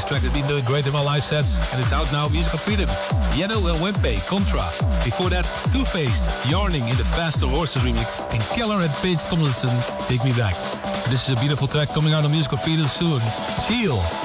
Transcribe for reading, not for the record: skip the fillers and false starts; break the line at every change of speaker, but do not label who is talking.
track has been doing great in my live sets, and it's out now, Musical Freedom. Yellow and Wempe, Contra. Before that, Two-Faced, Yarning in the Faster Horses remix, and Keller and Paige Tomlinson, Take Me Back. This is a beautiful track coming out on Musical Freedom soon. Feel.